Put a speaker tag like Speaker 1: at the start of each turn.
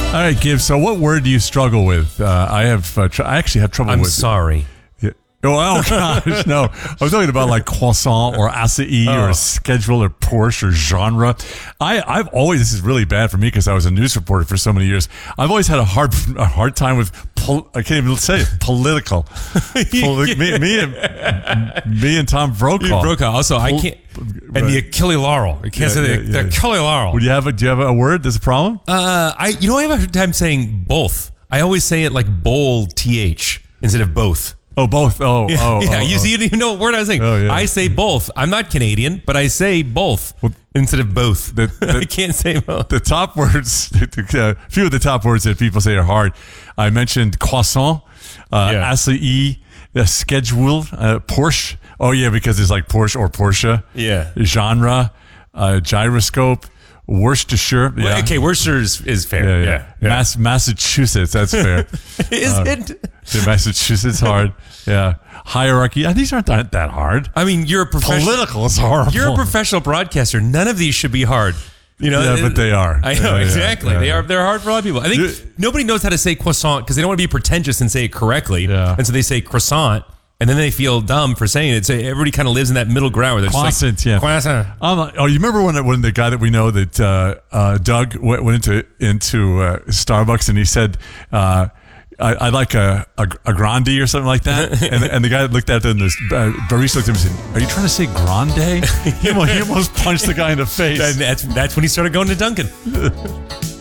Speaker 1: All right, Gibbs. So, what word do you struggle with? I actually have trouble with.
Speaker 2: I'm sorry.
Speaker 1: Yeah. Oh gosh, no! I was talking about like croissant or acai or schedule or Porsche or genre. I've always, this is really bad for me because I was a news reporter for so many years. I've always had a hard time with I can't even say it, political. me and Tom Brokaw.
Speaker 2: Brokaw. Also, I can't. And the Achille Laurel. You can't say the Achille Laurel.
Speaker 1: Do you have a word? There's a problem?
Speaker 2: I have a hard time saying both. I always say it like bowl th instead of both.
Speaker 1: Oh, both.
Speaker 2: Yeah. You didn't even know what word I was saying.
Speaker 1: Oh, yeah.
Speaker 2: I say both. I'm not Canadian, but I say both instead of both. I can't say both.
Speaker 1: The top words, a few of the top words that people say are hard. I mentioned croissant, acai, schedule, Porsche. Oh, yeah, because it's like Porsche or Porsche.
Speaker 2: Yeah.
Speaker 1: Genre, gyroscope, Worcestershire. Yeah.
Speaker 2: Well, okay, Worcester is fair. Yeah.
Speaker 1: Massachusetts, that's fair.
Speaker 2: Is it?
Speaker 1: Massachusetts hard. Yeah. Hierarchy. These aren't that hard.
Speaker 2: I mean, you're a professional.
Speaker 1: Political is horrible.
Speaker 2: You're a professional broadcaster. None of these should be hard.
Speaker 1: Yeah, but they are.
Speaker 2: I know, exactly.
Speaker 1: Yeah.
Speaker 2: They are. They're hard for a lot of people. I think nobody knows how to say croissant because they don't want to be pretentious and say it correctly.
Speaker 1: Yeah.
Speaker 2: And so they say croissant. And then they feel dumb for saying it. So everybody kind of lives in that middle ground where they're
Speaker 1: croissant,
Speaker 2: just like, croissant.
Speaker 1: You remember when the guy that we know that Doug went into Starbucks and he said, "I'd like a grande or something like that," and the guy looked at him and the barista looked at him and said, "Are you trying to say grande?" He almost punched the guy in the face.
Speaker 2: And that's when he started going to Dunkin'.